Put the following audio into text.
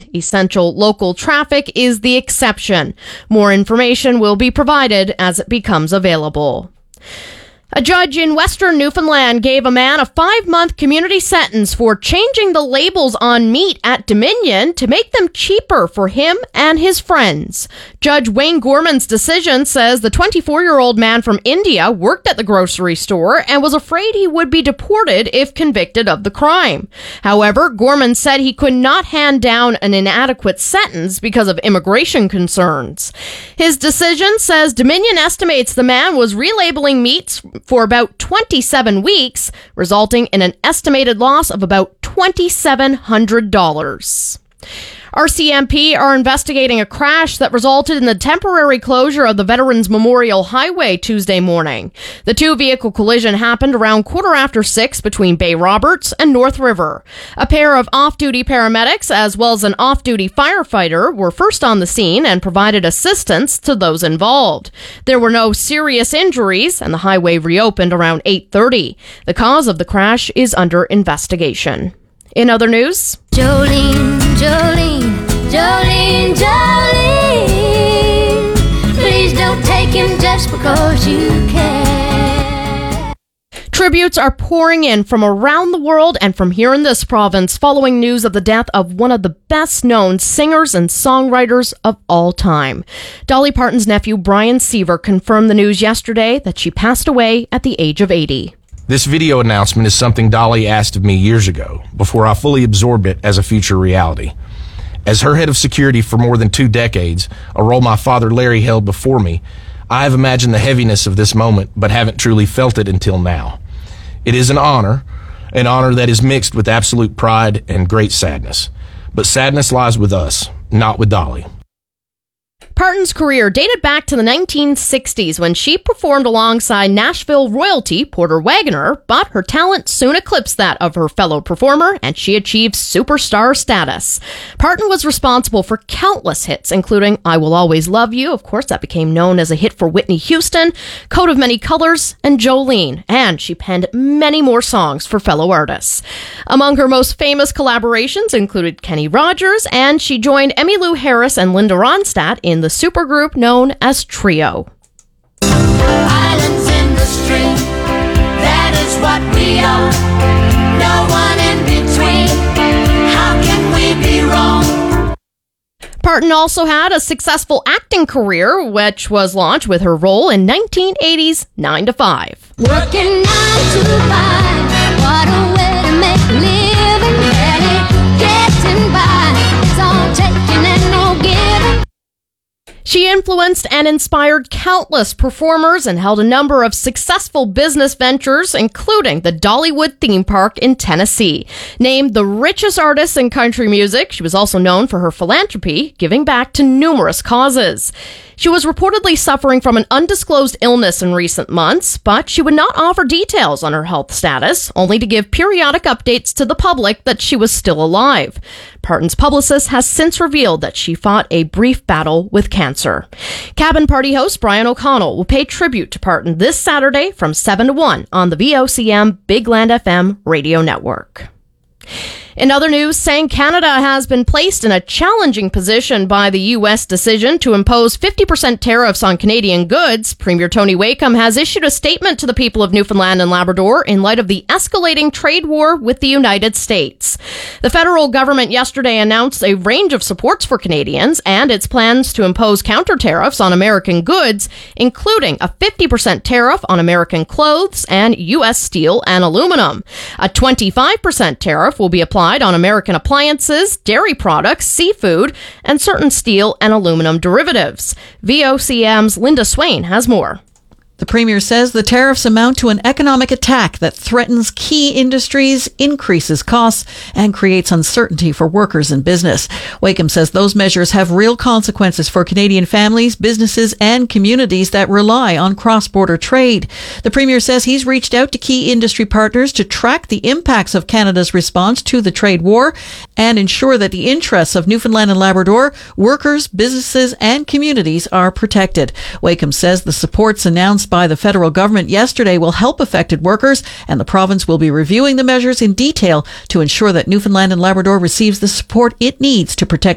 Essential local traffic is the exception. More information will be provided as it becomes available. A judge in western Newfoundland gave a man a 5-month community sentence for changing the labels on meat at Dominion to make them cheaper for him and his friends. Judge Wayne Gorman's decision says the 24-year-old man from India worked at the grocery store and was afraid he would be deported if convicted of the crime. However, Gorman said he could not hand down an inadequate sentence because of immigration concerns. His decision says Dominion estimates the man was relabeling meats for about 27 weeks, resulting in an estimated loss of about $2,700. RCMP are investigating a crash that resulted in the temporary closure of the Veterans Memorial Highway Tuesday morning. The two-vehicle collision happened around 6:15 between Bay Roberts and North River. A pair of off-duty paramedics as well as an off-duty firefighter were first on the scene and provided assistance to those involved. There were no serious injuries, and the highway reopened around 8:30. The cause of the crash is under investigation. In other news, Jolene, Jolene, Jolene, Jolene, please don't take him just because you can. tributes are pouring in from around the world and from here in this province following news of the death of one of the best-known singers and songwriters of all time. Dolly Parton's nephew, Brian Seaver, confirmed the news yesterday that she passed away at the age of 80. This video announcement is something Dolly asked of me years ago, before I fully absorbed it as a future reality. As her head of security for more than 2 decades, a role my father Larry held before me, I have imagined the heaviness of this moment, but haven't truly felt it until now. It is an honor that is mixed with absolute pride and great sadness. But sadness lies with us, not with Dolly. Parton's career dated back to the 1960s when she performed alongside Nashville royalty Porter Wagoner, but her talent soon eclipsed that of her fellow performer and she achieved superstar status. Parton was responsible for countless hits, including I Will Always Love You, of course that became known as a hit for Whitney Houston, Coat of Many Colors, and Jolene, and she penned many more songs for fellow artists. Among her most famous collaborations included Kenny Rogers, and she joined Emmylou Harris and Linda Ronstadt in the supergroup known as Trio. Islands in the stream, that is what we are. No one in between. How can we be wrong? Parton also had a successful acting career, which was launched with her role in 1980's 9 to 5. Working 9 to 5, what a way to make a living. Barely getting by, it's all taking and no giving. She influenced and inspired countless performers and held a number of successful business ventures, including the Dollywood theme park in Tennessee. Named the richest artist in country music, she was also known for her philanthropy, giving back to numerous causes. She was reportedly suffering from an undisclosed illness in recent months, but she would not offer details on her health status, only to give periodic updates to the public that she was still alive. Parton's publicist has since revealed that she fought a brief battle with cancer. Cabin Party host Brian O'Connell will pay tribute to Parton this Saturday from 7 to 1 on the VOCM Big Land FM radio network. In other news, saying Canada has been placed in a challenging position by the U.S. decision to impose 50% tariffs on Canadian goods, Premier Tony Wakeham has issued a statement to the people of Newfoundland and Labrador in light of the escalating trade war with the United States. The federal government yesterday announced a range of supports for Canadians and its plans to impose counter tariffs on American goods, including a 50% tariff on American clothes and U.S. steel and aluminum. A 25% tariff will be applied on American appliances, dairy products, seafood, and certain steel and aluminum derivatives. VOCM's Linda Swain has more. The Premier says the tariffs amount to an economic attack that threatens key industries, increases costs, and creates uncertainty for workers and business. Wakeham says those measures have real consequences for Canadian families, businesses, and communities that rely on cross-border trade. The Premier says he's reached out to key industry partners to track the impacts of Canada's response to the trade war and ensure that the interests of Newfoundland and Labrador, workers, businesses, and communities are protected. Wakeham says the supports announced by the federal government yesterday will help affected workers, and the province will be reviewing the measures in detail to ensure that Newfoundland and Labrador receives the support it needs to protect